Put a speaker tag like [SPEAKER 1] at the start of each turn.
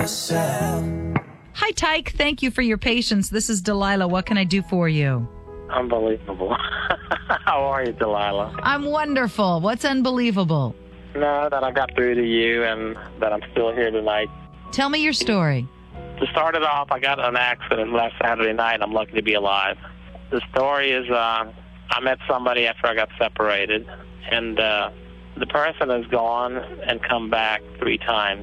[SPEAKER 1] myself.
[SPEAKER 2] Hi, Tyke. Thank you for your patience. This is Delilah. What can I do for you?
[SPEAKER 3] Unbelievable. How are you, Delilah?
[SPEAKER 2] I'm wonderful. What's unbelievable?
[SPEAKER 3] No, that I got through to you and that I'm still here tonight.
[SPEAKER 2] Tell me your story.
[SPEAKER 3] To start it off, I got in an accident last Saturday night. I'm lucky to be alive. The story is I met somebody after I got separated, and the person has gone and come back 3 times